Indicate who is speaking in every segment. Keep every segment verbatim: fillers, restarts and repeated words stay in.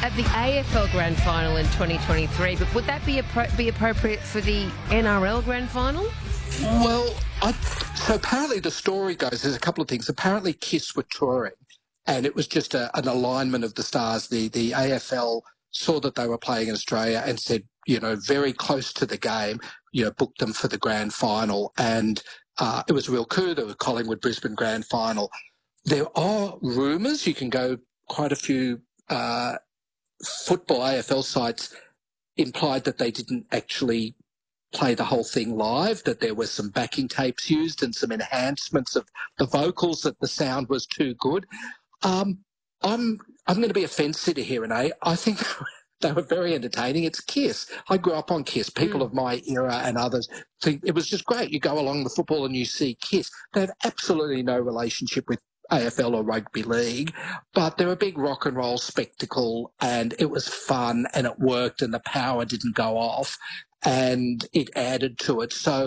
Speaker 1: at the A F L Grand Final in twenty twenty-three, but would that be appro- be appropriate for the N R L Grand Final?
Speaker 2: Well, I, so apparently the story goes, there's a couple of things. Apparently KISS were touring, and it was just a, an alignment of the stars. The, the A F L saw that they were playing in Australia and said, you know, very close to the game, you know, booked them for the grand final. And uh, it was a real coup. There was Collingwood Brisbane grand final. There are rumours. You can go quite a few uh, football A F L sites implied that they didn't actually play the whole thing live, that there were some backing tapes used and some enhancements of the vocals, that the sound was too good. Um, I'm I'm going to be a fence sitter here, Renee. I think they were very entertaining. It's KISS. I grew up on KISS. People mm. of my era and others think it was just great. You go along the football and you see KISS. They have absolutely no relationship with A F L or rugby league, but they're a big rock and roll spectacle, and it was fun and it worked and the power didn't go off and it added to it. So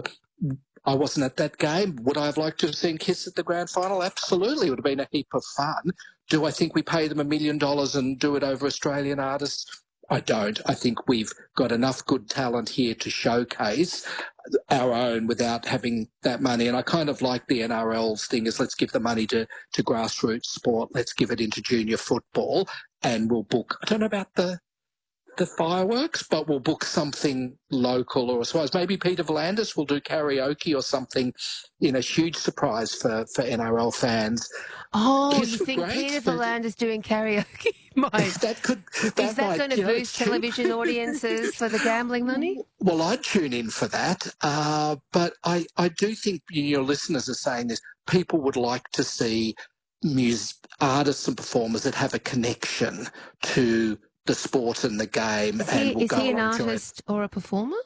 Speaker 2: I wasn't at that game. Would I have liked to have seen KISS at the grand final? Absolutely. It would have been a heap of fun. Do I think we pay them a million dollars and do it over Australian artists? I don't. I think we've got enough good talent here to showcase our own without having that money. And I kind of like the N R L's thing is let's give the money to, to grassroots sport. Let's give it into junior football and we'll book, I don't know about the the fireworks, but we'll book something local, or I suppose maybe Peter V'landys will do karaoke or something in a huge surprise for, for N R L fans.
Speaker 1: Oh,
Speaker 2: KISS
Speaker 1: you think
Speaker 2: great,
Speaker 1: Peter V'landys doing karaoke? Mate,
Speaker 2: that could, that
Speaker 1: is that
Speaker 2: might,
Speaker 1: going to
Speaker 2: you know,
Speaker 1: boost television audiences for the gambling money?
Speaker 2: Well, I'd tune in for that. Uh, but I, I do think your listeners are saying this. People would like to see music, artists and performers that have a connection to the sport and the game.
Speaker 1: Is
Speaker 2: and
Speaker 1: he,
Speaker 2: will
Speaker 1: is
Speaker 2: go
Speaker 1: he an
Speaker 2: and enjoy
Speaker 1: artist or a performer?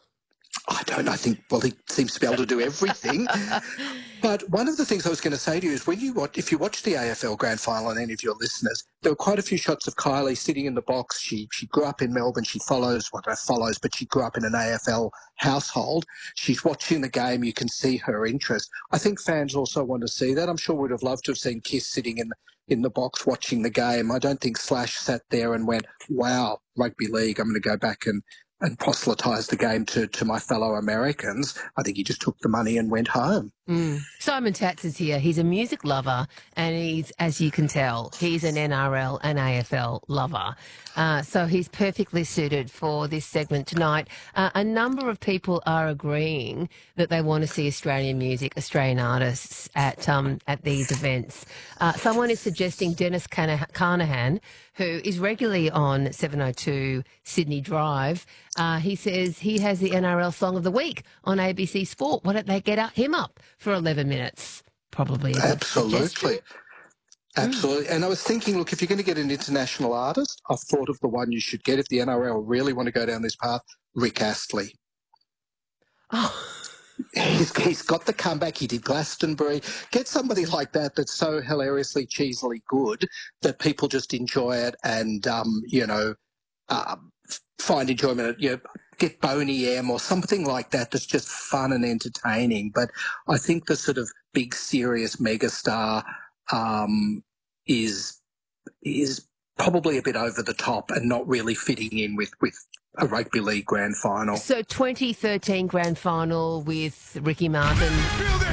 Speaker 2: I don't know. I think, well, he seems to be able to do everything. But one of the things I was going to say to you is when you watch, if you watch the A F L Grand Final and any of your listeners, there were quite a few shots of Kylie sitting in the box. She she grew up in Melbourne. She follows, well, not follows, but she grew up in an A F L household. She's watching the game. You can see her interest. I think fans also want to see that. I'm sure we'd have loved to have seen KISS sitting in in the box watching the game. I don't think Slash sat there and went, wow, rugby league, I'm going to go back and and proselytise the game to, to my fellow Americans. I think he just took the money and went home.
Speaker 1: Mm. Simon Tatz is here. He's a music lover and he's, as you can tell, he's an N R L and A F L lover. Uh, so he's perfectly suited for this segment tonight. Uh, a number of people are agreeing that they want to see Australian music, Australian artists at um, at these events. Uh, someone is suggesting Dennis Cana- Carnahan, who is regularly on seven oh two Sydney Drive. Uh, he says he has the N R L Song of the Week on A B C Sport. Why don't they get up, him up for eleven minutes? Probably a good
Speaker 2: Absolutely.
Speaker 1: suggestion.
Speaker 2: Absolutely. Mm. And I was thinking, look, if you're going to get an international artist, I've thought of the one you should get if the N R L really want to go down this path, Rick Astley.
Speaker 1: Oh.
Speaker 2: He's, he's got the comeback. He did Glastonbury. Get somebody like that that's so hilariously, cheesily good that people just enjoy it and, um, you know, uh, find enjoyment. You know, get Boney M or something like that that's just fun and entertaining. But I think the sort of big, serious megastar um, is is probably a bit over the top and not really fitting in with, with a rugby league grand final.
Speaker 1: So twenty thirteen grand final with Ricky Martin.